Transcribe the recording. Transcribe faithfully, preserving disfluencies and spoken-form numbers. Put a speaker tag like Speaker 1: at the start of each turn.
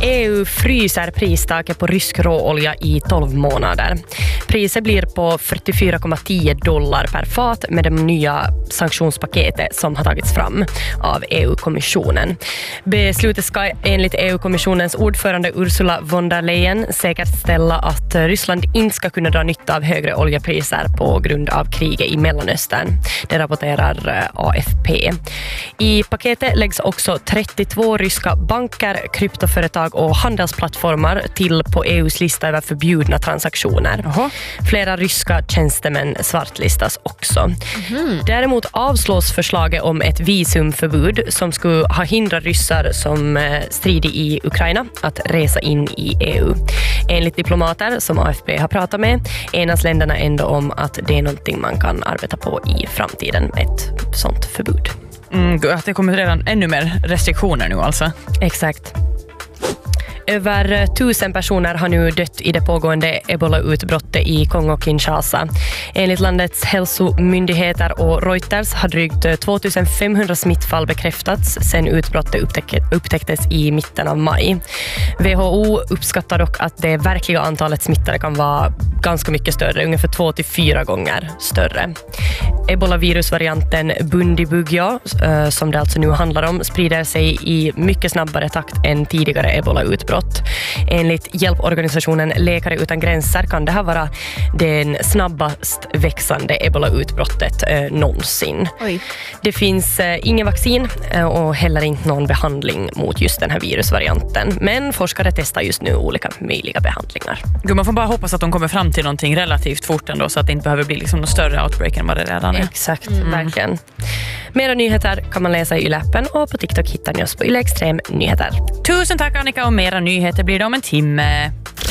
Speaker 1: E U fryser pristaket på rysk råolja i tolv månader. Priset blir på fyrtiofyra komma tio dollar per fat med det nya sanktionspaketet som har tagits fram av E U-kommissionen. Beslutet ska enligt E U-kommissionens ordförande Ursula von der Leyen säkerställa att Ryssland inte ska kunna dra nytta av högre oljepriser på grund av kriget i Mellanöstern. Det rapporterar A F P. I paketet läggs också trettiotvå ryska banker, kryptoföretag och handelsplattformar till på E U:s lista över förbjudna transaktioner. Aha. Flera ryska tjänstemän svartlistas också. Mm. Däremot avslås förslaget om ett visumförbud som skulle ha hindrat ryssar som strider i Ukraina att resa in i E U. Enligt diplomater som A F P har pratat med enas länderna ändå om att det är någonting man kan arbeta på i framtiden, ett sånt förbud.
Speaker 2: Mm, att det kommer redan ännu mer restriktioner nu alltså.
Speaker 1: Exakt. Över tusen personer har nu dött i det pågående Ebola-utbrottet i Kongo-Kinshasa. Enligt landets hälsomyndigheter och Reuters har drygt tvåtusenfemhundra smittfall bekräftats sedan utbrottet upptäcktes i mitten av maj. W H O uppskattar dock att det verkliga antalet smittade kan vara ganska mycket större, ungefär två till fyra gånger större. Ebola-virusvarianten Bundibugyo, som det alltså nu handlar om, sprider sig i mycket snabbare takt än tidigare Ebola-utbrott. Enligt hjälporganisationen Läkare utan gränser kan det här vara den snabbast växande Ebola-utbrottet eh, någonsin. Oj. Det finns eh, ingen vaccin eh, och heller inte någon behandling mot just den här virusvarianten. Men forskare testar just nu olika möjliga behandlingar.
Speaker 2: Gud, man får bara hoppas att de kommer fram till någonting relativt fort ändå, så att det inte behöver bli liksom någon större outbreak än vad det redan är.
Speaker 1: Exakt, mm. verkligen. Mera nyheter kan man läsa i YLE-appen och på TikTok hittar ni oss på YLE Extrem Nyheter.
Speaker 2: Tusen tack Annika, och mera nyheter blir det om en timme.